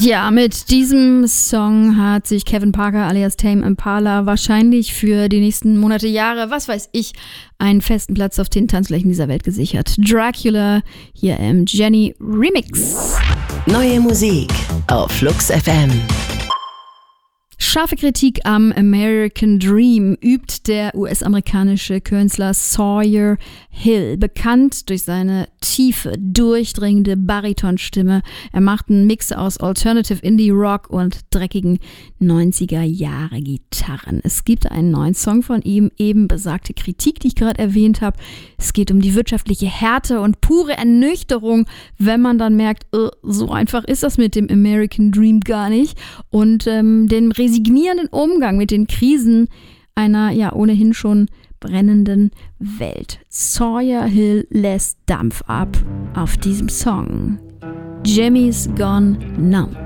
Ja, mit diesem Song hat sich Kevin Parker alias Tame Impala wahrscheinlich für die nächsten Monate, Jahre, was weiß ich, einen festen Platz auf den Tanzflächen dieser Welt gesichert. Dracula hier im Jenny Remix. Neue Musik auf Flux FM. Scharfe Kritik am American Dream übt der US-amerikanische Künstler Sawyer Hill, bekannt durch seine tiefe, durchdringende Baritonstimme. Er macht einen Mix aus Alternative Indie Rock und dreckigen 90er-Jahre-Gitarren. Es gibt einen neuen Song von ihm, eben besagte Kritik, die ich gerade erwähnt habe. Es geht um die wirtschaftliche Härte und pure Ernüchterung, wenn man dann merkt, so einfach ist das mit dem American Dream gar nicht. Und den resignierenden Umgang mit den Krisen einer ja ohnehin schon brennenden Welt. Sawyer Hill lässt Dampf ab auf diesem Song. Jimmy's Gone Numb.